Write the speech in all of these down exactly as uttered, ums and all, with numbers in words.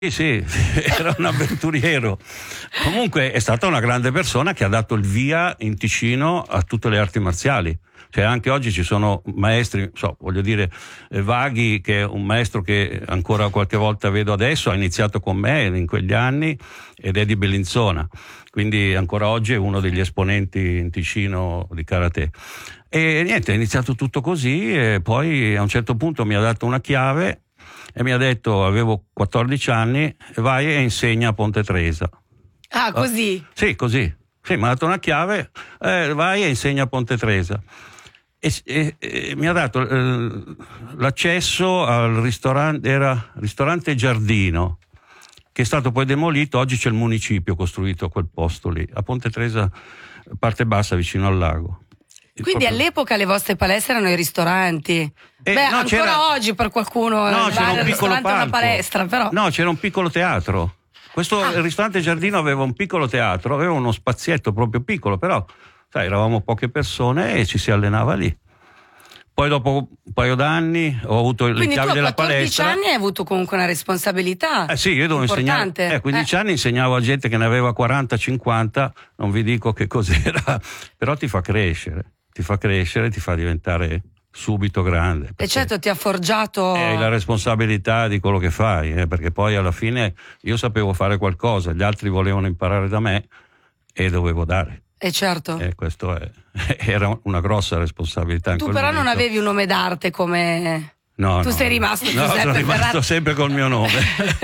Sì, sì, era un avventuriero. Comunque è stata una grande persona che ha dato il via in Ticino a tutte le arti marziali. Cioè anche oggi ci sono maestri, so, voglio dire, eh, Vaghi, che è un maestro che ancora qualche volta vedo adesso, ha iniziato con me in quegli anni ed è di Bellinzona, quindi ancora oggi è uno degli esponenti in Ticino di karate. E niente, è iniziato tutto così e poi a un certo punto mi ha dato una chiave e mi ha detto, avevo quattordici anni, vai e insegna a Ponte Tresa. Ah, così? Sì, così. Sì, mi ha dato una chiave, eh, vai e insegna a Ponte Tresa. E, e, e mi ha dato eh, l'accesso al ristorante, era ristorante Giardino, che è stato poi demolito. Oggi c'è il municipio costruito a quel posto lì, a Ponte Tresa, parte bassa, vicino al lago. Il Quindi proprio... all'epoca le vostre palestre erano i ristoranti? Eh, Beh, no, ancora c'era... oggi per qualcuno no, il c'era bar, un il piccolo ristorante è una palco. palestra, però. No, c'era un piccolo teatro. Questo Ah. ristorante Giardino aveva un piccolo teatro, aveva uno spazietto proprio piccolo, però sai, eravamo poche persone e ci si allenava lì. Poi dopo un paio d'anni ho avuto le Quindi chiavi tu a della quattordici palestra. anni hai avuto comunque una responsabilità. Eh sì, io dovevo insegnare. importante. Eh, quindici Eh. anni insegnavo a gente che ne aveva quaranta cinquanta, non vi dico che cos'era, però ti fa crescere, ti fa crescere, ti fa diventare subito grande. E certo ti ha forgiato. Hai la responsabilità di quello che fai, eh, perché poi alla fine io sapevo fare qualcosa, gli altri volevano imparare da me e dovevo dare. E certo. E questo è, era una grossa responsabilità. In Tu quel però momento. non avevi un nome d'arte come... No, tu no, sei rimasto no, Giuseppe sono rimasto Ferrara. sempre col mio nome.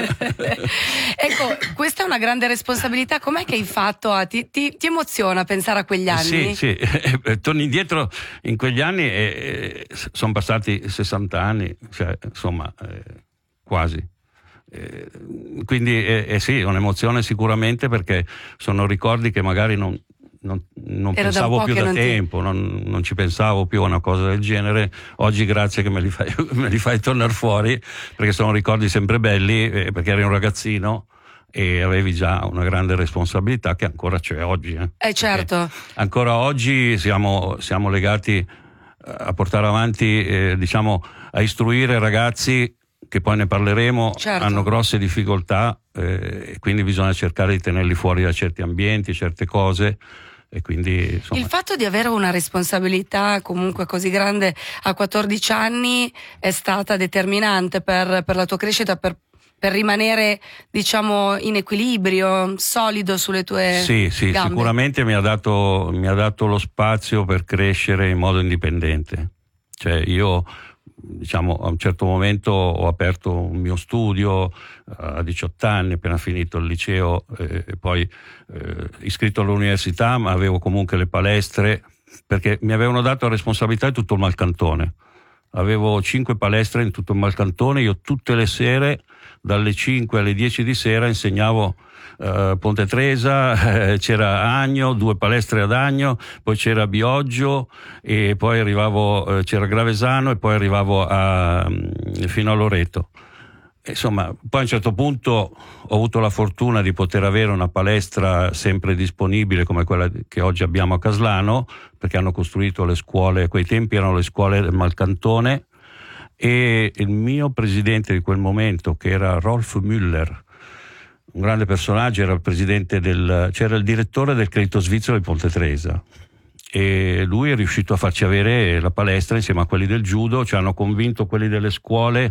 Ecco, questa è una grande responsabilità. Com'è che hai fatto? A, ti, ti, ti emoziona pensare a quegli Sì, anni? sì, torni indietro in quegli anni e, e sono passati sessanta anni, cioè, insomma, eh, quasi. Eh, quindi eh, eh, sì, un'emozione sicuramente, perché sono ricordi che magari non, non, non pensavo più da tempo, ti... non, non ci pensavo più a una cosa del genere. Oggi grazie che me li fai, me li fai tornare fuori, perché sono ricordi sempre belli, eh, perché eri un ragazzino e avevi già una grande responsabilità che ancora c'è oggi. Eh, eh certo. Ancora oggi siamo, siamo legati a portare avanti, eh, diciamo, a istruire ragazzi che poi ne parleremo, certo. hanno grosse difficoltà, eh, e quindi bisogna cercare di tenerli fuori da certi ambienti, certe cose. E quindi, insomma... Il fatto di avere una responsabilità comunque così grande a quattordici anni è stata determinante per, per la tua crescita, per, per rimanere, diciamo, in equilibrio, solido sulle tue sì, sì, gambe. Sicuramente mi ha dato, mi ha dato lo spazio per crescere in modo indipendente. Cioè io, diciamo, a un certo momento ho aperto un mio studio a diciotto anni, appena finito il liceo, eh, e poi eh, iscritto all'università, ma avevo comunque le palestre, perché mi avevano dato la responsabilità di tutto il Malcantone. Avevo cinque palestre in tutto il Malcantone, io tutte le sere dalle cinque alle dieci di sera insegnavo Uh, Ponte Tresa, eh, c'era Agno, due palestre ad Agno, poi c'era Bioggio e poi arrivavo, eh, c'era Gravesano e poi arrivavo a, fino a Loreto. Insomma, poi a un certo punto ho avuto la fortuna di poter avere una palestra sempre disponibile come quella che oggi abbiamo a Caslano, perché hanno costruito le scuole, a quei tempi erano le scuole del Malcantone, e il mio presidente di quel momento, che era Rolf Müller, un grande personaggio, era il presidente del, c'era il direttore del Credito Svizzero di Ponte Tresa, e lui è riuscito a farci avere la palestra insieme a quelli del judo. Ci hanno convinto quelli delle scuole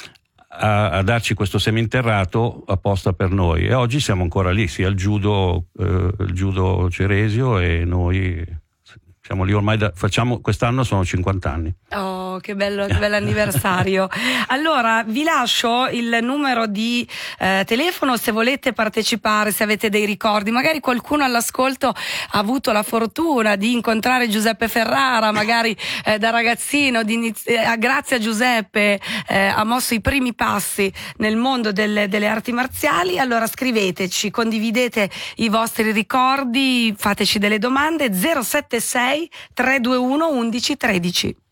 a, a darci questo seminterrato apposta per noi, e oggi siamo ancora lì, sia il judo, eh, il judo Ceresio, e noi siamo lì ormai da, facciamo, quest'anno sono cinquanta anni. Oh, che bello, che bell'anniversario. Allora, vi lascio il numero di eh, telefono se volete partecipare, se avete dei ricordi. Magari qualcuno all'ascolto ha avuto la fortuna di incontrare Giuseppe Ferrara, magari eh, da ragazzino, di inizi- eh, grazie a Giuseppe eh, ha mosso i primi passi nel mondo delle, delle arti marziali. Allora scriveteci, condividete i vostri ricordi, fateci delle domande. Zero sette sei tre due uno undici tredici.